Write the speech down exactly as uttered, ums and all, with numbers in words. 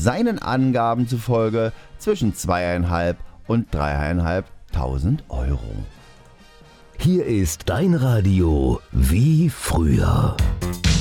seinen Angaben zufolge zwischen zweieinhalb und dreieinhalbtausend Euro. Hier ist dein Radio wie früher.